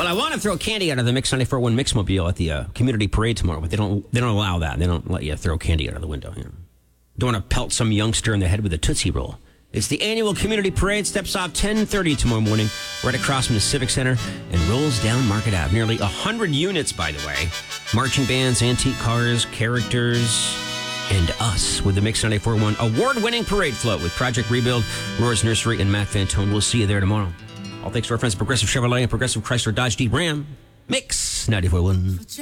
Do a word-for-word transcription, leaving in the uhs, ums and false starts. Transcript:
Well, I want to throw candy out of the Mix ninety-four point one Mixmobile at the uh, community parade tomorrow, but they don't they don't allow that. They don't let you throw candy out of the window. You know? Don't want to pelt some youngster in the head with a Tootsie Roll. It's the annual community parade. Steps off ten thirty tomorrow morning, right across from the Civic Center, and rolls down Market Ave. Nearly one hundred units, by the way. Marching bands, antique cars, characters, and us with the Mix ninety-four point one award-winning parade float with Project Rebuild, Roar's Nursery, and Matt Fantone. We'll see you there tomorrow. All thanks to our friends at Progressive Chevrolet and Progressive Chrysler Dodge Jeep Ram. Mix ninety-four point one.